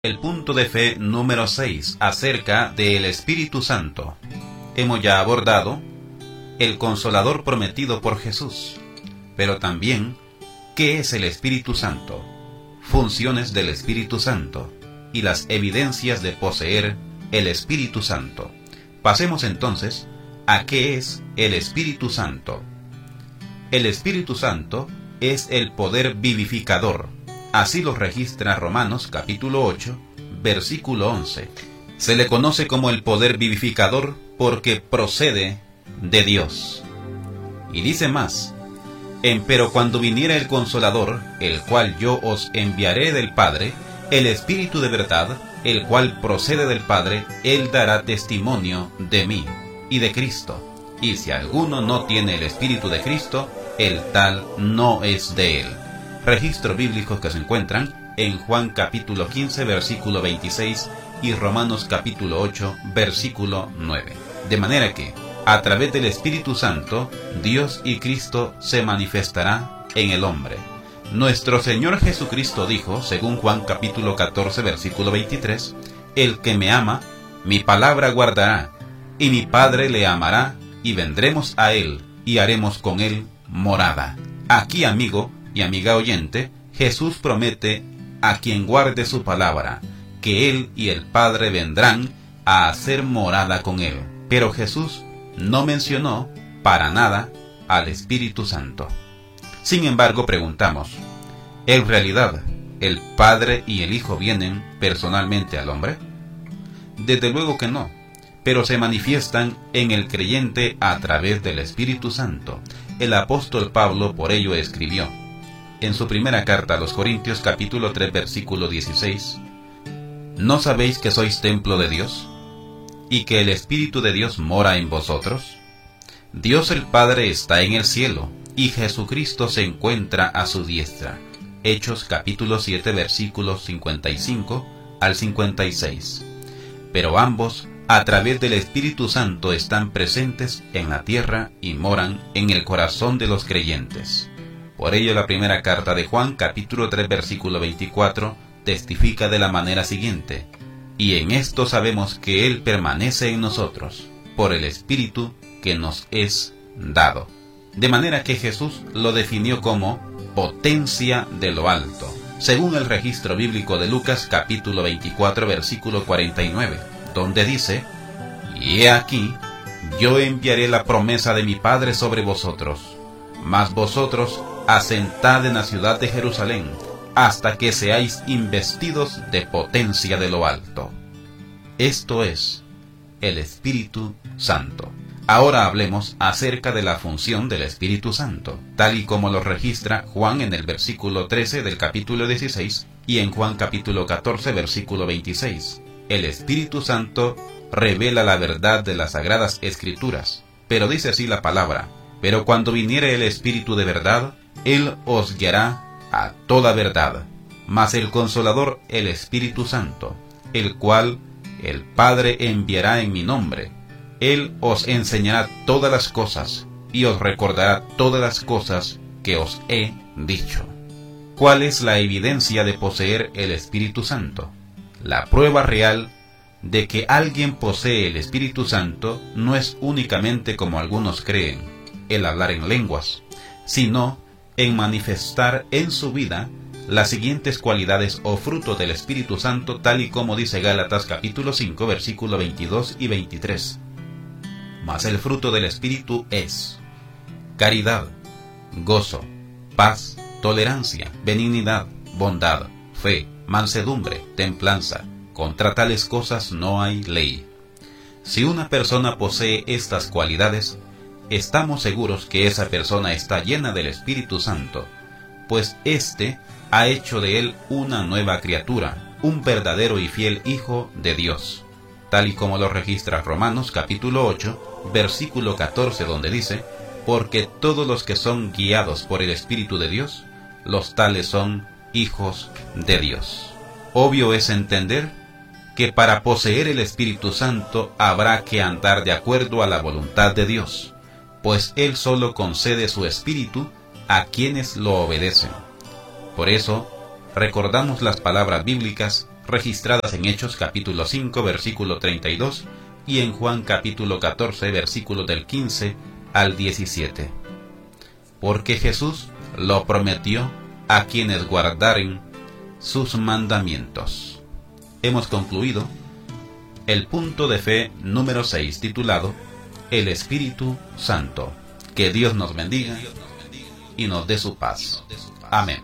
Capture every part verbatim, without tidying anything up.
El punto de fe número seis, acerca del Espíritu Santo. Hemos ya abordado el Consolador prometido por Jesús, pero también, ¿qué es el Espíritu Santo? Funciones del Espíritu Santo y las evidencias de poseer el Espíritu Santo. Pasemos entonces a qué es el Espíritu Santo. El Espíritu Santo es el poder vivificador. Así lo registra Romanos capítulo ocho, versículo once. Se le conoce como el poder vivificador porque procede de Dios. Y dice más: Empero cuando viniera el Consolador, el cual yo os enviaré del Padre, el Espíritu de verdad, el cual procede del Padre, él dará testimonio de mí y de Cristo. Y si alguno no tiene el Espíritu de Cristo, el tal no es de él. Registros bíblicos que se encuentran en Juan capítulo quince, versículo veintiséis y Romanos capítulo ocho, versículo nueve. De manera que, a través del Espíritu Santo, Dios y Cristo se manifestará en el hombre. Nuestro Señor Jesucristo dijo, según Juan capítulo catorce, versículo veintitrés, el que me ama, mi palabra guardará, y mi Padre le amará, y vendremos a él, y haremos con él morada. Aquí, amigo y amiga oyente, Jesús promete a quien guarde su palabra, que él y el Padre vendrán a hacer morada con él. Pero Jesús no mencionó para nada al Espíritu Santo. Sin embargo, preguntamos, ¿en realidad el Padre y el Hijo vienen personalmente al hombre? Desde luego que no, pero se manifiestan en el creyente a través del Espíritu Santo. El apóstol Pablo por ello escribió, en su primera carta a los Corintios capítulo tres, versículo dieciséis, ¿no sabéis que sois templo de Dios, y que el Espíritu de Dios mora en vosotros? Dios el Padre está en el cielo, y Jesucristo se encuentra a su diestra. Hechos capítulo siete, versículos cincuenta y cinco al cincuenta y seis. Pero ambos, a través del Espíritu Santo, están presentes en la tierra y moran en el corazón de los creyentes. Por ello la primera carta de Juan, capítulo tres, versículo veinticuatro, testifica de la manera siguiente: y en esto sabemos que Él permanece en nosotros, por el Espíritu que nos es dado. De manera que Jesús lo definió como potencia de lo alto, según el registro bíblico de Lucas, capítulo veinticuatro, versículo cuarenta y nueve, donde dice: y he aquí, yo enviaré la promesa de mi Padre sobre vosotros, mas vosotros asentad en la ciudad de Jerusalén, hasta que seáis investidos de potencia de lo alto. Esto es el Espíritu Santo. Ahora hablemos acerca de la función del Espíritu Santo, tal y como lo registra Juan en el versículo trece del capítulo dieciséis y en Juan capítulo catorce, versículo veintiséis. El Espíritu Santo revela la verdad de las Sagradas Escrituras, pero dice así la palabra: pero cuando viniere el Espíritu de verdad, Él os guiará a toda verdad. Mas el Consolador, el Espíritu Santo, el cual el Padre enviará en mi nombre, Él os enseñará todas las cosas, y os recordará todas las cosas que os he dicho. ¿Cuál es la evidencia de poseer el Espíritu Santo? La prueba real de que alguien posee el Espíritu Santo no es únicamente, como algunos creen, el hablar en lenguas, sino en manifestar en su vida las siguientes cualidades o frutos del Espíritu Santo, tal y como dice Gálatas capítulo cinco, versículos veintidós y veintitrés. Mas el fruto del Espíritu es caridad, gozo, paz, tolerancia, benignidad, bondad, fe, mansedumbre, templanza. Contra tales cosas no hay ley. Si una persona posee estas cualidades, estamos seguros que esa persona está llena del Espíritu Santo, pues éste ha hecho de él una nueva criatura, un verdadero y fiel hijo de Dios, tal y como lo registra Romanos capítulo ocho, versículo catorce, donde dice: porque todos los que son guiados por el Espíritu de Dios, los tales son hijos de Dios. Obvio es entender que para poseer el Espíritu Santo habrá que andar de acuerdo a la voluntad de Dios, pues Él solo concede su Espíritu a quienes lo obedecen. Por eso, recordamos las palabras bíblicas registradas en Hechos capítulo cinco versículo treinta y dos y en Juan capítulo catorce versículo del quince al diecisiete. Porque Jesús lo prometió a quienes guardaren sus mandamientos. Hemos concluido el punto de fe número seis, titulado El Espíritu Santo. Que Dios nos bendiga y nos dé su paz. Amén.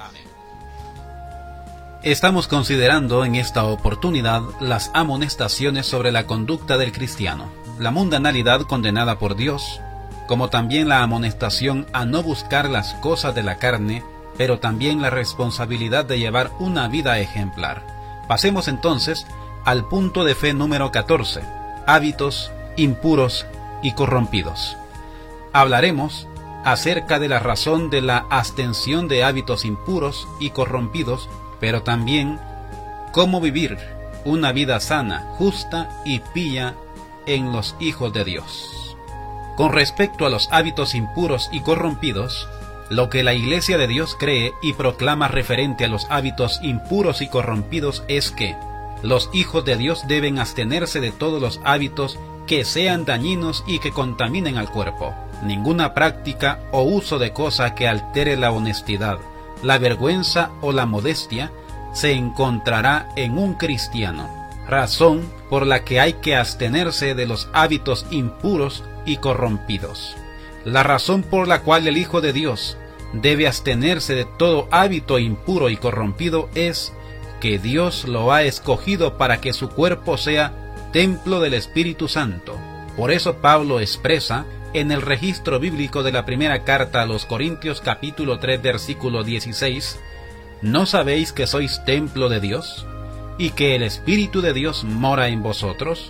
Estamos considerando en esta oportunidad las amonestaciones sobre la conducta del cristiano, la mundanalidad condenada por Dios, como también la amonestación a no buscar las cosas de la carne, pero también la responsabilidad de llevar una vida ejemplar. Pasemos entonces al punto de fe número catorce, hábitos impuros y corrompidos. Hablaremos acerca de la razón de la abstención de hábitos impuros y corrompidos, pero también cómo vivir una vida sana, justa y pía en los hijos de Dios. Con respecto a los hábitos impuros y corrompidos, lo que la Iglesia de Dios cree y proclama referente a los hábitos impuros y corrompidos es que los hijos de Dios deben abstenerse de todos los hábitos que sean dañinos y que contaminen al cuerpo. Ninguna práctica o uso de cosa que altere la honestidad, la vergüenza o la modestia se encontrará en un cristiano, razón por la que hay que abstenerse de los hábitos impuros y corrompidos. La razón por la cual el Hijo de Dios debe abstenerse de todo hábito impuro y corrompido es que Dios lo ha escogido para que su cuerpo sea templo del Espíritu Santo. Por eso Pablo expresa en el registro bíblico de la primera carta a los Corintios capítulo tres versículo dieciséis, ¿no sabéis que sois templo de Dios, y que el Espíritu de Dios mora en vosotros?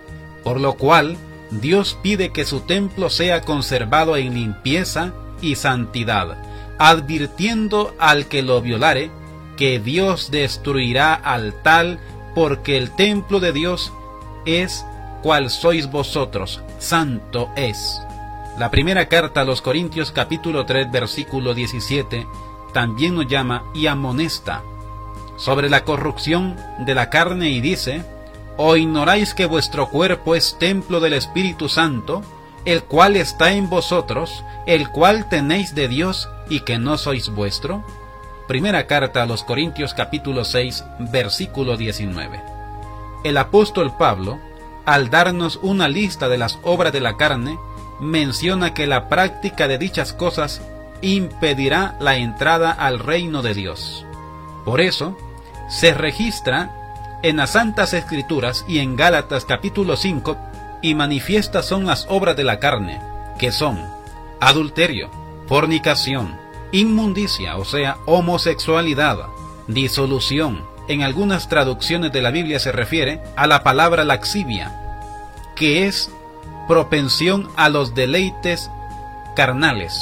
Por lo cual, Dios pide que su templo sea conservado en limpieza y santidad, advirtiendo al que lo violare, que Dios destruirá al tal, porque el templo de Dios es cual sois vosotros, santo es. La primera carta a los Corintios capítulo tres versículo diecisiete también nos llama y amonesta sobre la corrupción de la carne y dice: ¿O ignoráis que vuestro cuerpo es templo del Espíritu Santo, el cual está en vosotros, el cual tenéis de Dios y que no sois vuestro? Primera carta a los Corintios capítulo seis versículo diecinueve. El apóstol Pablo, al darnos una lista de las obras de la carne, menciona que la práctica de dichas cosas impedirá la entrada al reino de Dios. Por eso, se registra en las Santas Escrituras y en Gálatas capítulo cinco, y manifiestas son las obras de la carne, que son adulterio, fornicación, inmundicia, o sea, homosexualidad, disolución. En algunas traducciones de la Biblia se refiere a la palabra laxivia, que es propensión a los deleites carnales,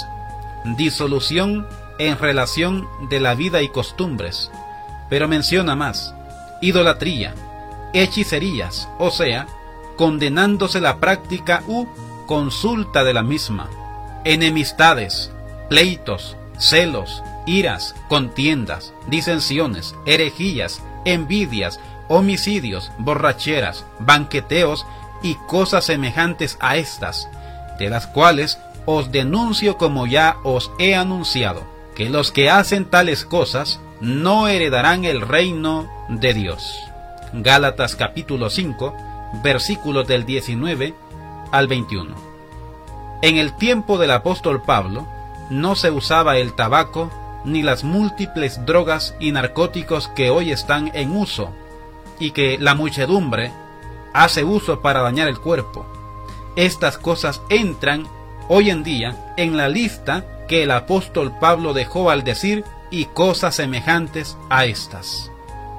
disolución en relación de la vida y costumbres, pero menciona más, idolatría, hechicerías, o sea, condenándose la práctica u consulta de la misma, enemistades, pleitos, celos, iras, contiendas, disensiones, herejías, envidias, homicidios, borracheras, banqueteos y cosas semejantes a estas, de las cuales os denuncio como ya os he anunciado, que los que hacen tales cosas no heredarán el reino de Dios. Gálatas capítulo cinco, versículos del diecinueve al veintiuno. En el tiempo del apóstol Pablo, no se usaba el tabaco ni las múltiples drogas y narcóticos que hoy están en uso y que la muchedumbre hace uso para dañar el cuerpo. Estas cosas entran hoy en día en la lista que el apóstol Pablo dejó al decir y cosas semejantes a estas.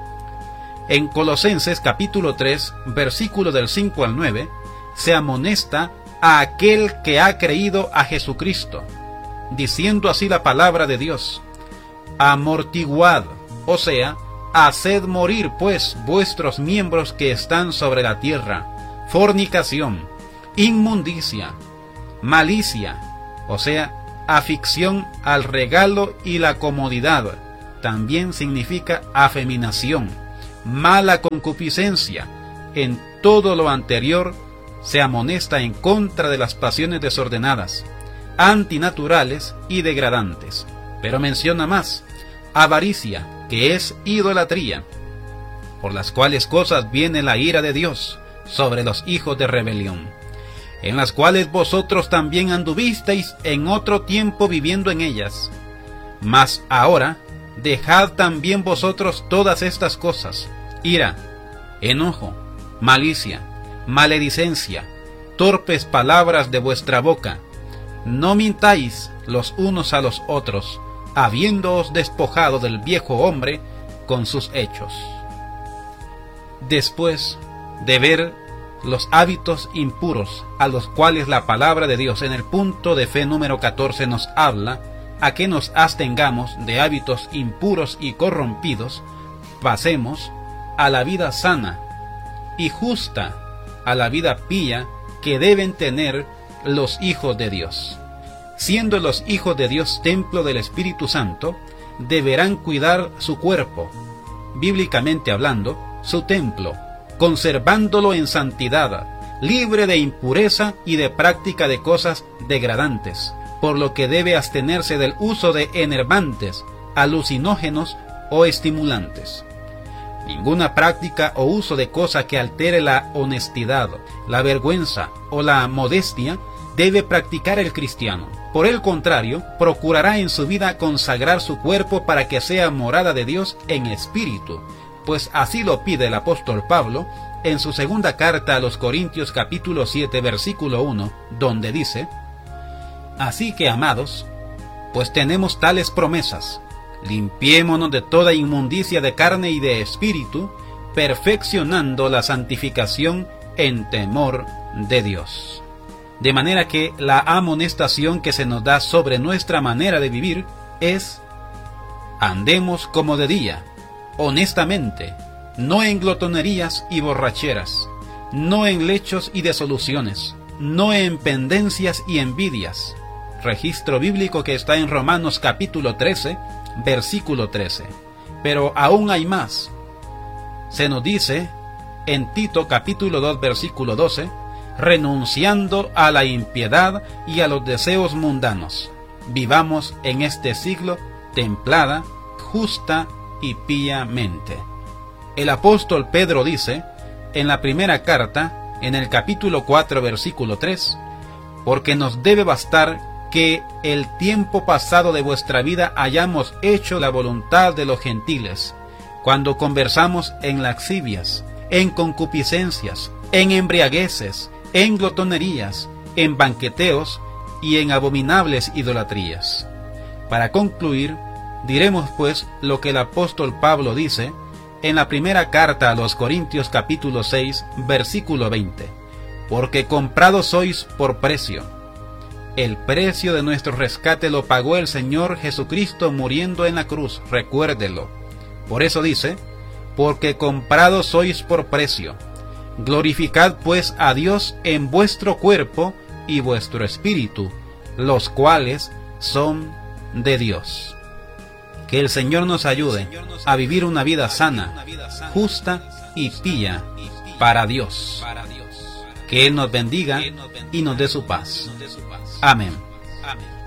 En Colosenses capítulo tres, versículo del cinco al nueve, se amonesta a aquel que ha creído a Jesucristo, diciendo así la palabra de Dios: amortiguad, o sea, haced morir pues vuestros miembros que están sobre la tierra, fornicación, inmundicia, malicia, o sea, afición al regalo y la comodidad, también significa afeminación, mala concupiscencia. En todo lo anterior se amonesta en contra de las pasiones desordenadas, antinaturales y degradantes. Pero menciona más: avaricia, que es idolatría, por las cuales cosas viene la ira de Dios sobre los hijos de rebelión, en las cuales vosotros también anduvisteis en otro tiempo viviendo en ellas. Mas ahora dejad también vosotros todas estas cosas: ira, enojo, malicia, maledicencia, torpes palabras de vuestra boca. No mintáis los unos a los otros, habiéndoos despojado del viejo hombre con sus hechos. Después de ver los hábitos impuros a los cuales la palabra de Dios en el punto de fe número catorce nos habla, a que nos abstengamos de hábitos impuros y corrompidos, pasemos a la vida sana y justa, a la vida pía que deben tener los hijos de Dios. Siendo los hijos de Dios templo del Espíritu Santo, deberán cuidar su cuerpo, bíblicamente hablando, su templo, conservándolo en santidad, libre de impureza y de práctica de cosas degradantes, por lo que debe abstenerse del uso de enervantes, alucinógenos o estimulantes. Ninguna práctica o uso de cosa que altere la honestidad, la vergüenza o la modestia debe practicar el cristiano. Por el contrario, procurará en su vida consagrar su cuerpo para que sea morada de Dios en espíritu, pues así lo pide el apóstol Pablo en su segunda carta a los Corintios capítulo siete versículo uno, donde dice: así que, amados, pues tenemos tales promesas, limpiémonos de toda inmundicia de carne y de espíritu, perfeccionando la santificación en temor de Dios. De manera que la amonestación que se nos da sobre nuestra manera de vivir es: andemos como de día, honestamente, no en glotonerías y borracheras, no en lechos y desoluciones, no en pendencias y envidias. Registro bíblico que está en Romanos capítulo trece, versículo trece. Pero aún hay más. Se nos dice en Tito capítulo dos, versículo doce: renunciando a la impiedad y a los deseos mundanos, vivamos en este siglo templada, justa y píamente. El apóstol Pedro dice en la primera carta, en el capítulo cuatro, versículo tres: porque nos debe bastar que el tiempo pasado de vuestra vida hayamos hecho la voluntad de los gentiles, cuando conversamos en lascivias, en concupiscencias, en embriagueces, en glotonerías, en banqueteos y en abominables idolatrías. Para concluir, diremos pues lo que el apóstol Pablo dice en la primera carta a los Corintios capítulo seis, versículo veinte: porque comprados sois por precio. El precio de nuestro rescate lo pagó el Señor Jesucristo muriendo en la cruz, recuérdelo. Por eso dice: porque comprados sois por precio. Glorificad pues a Dios en vuestro cuerpo y vuestro espíritu, los cuales son de Dios. Que el Señor nos ayude a vivir una vida sana, justa y pía para Dios. Que Él nos bendiga y nos dé su paz. Amén.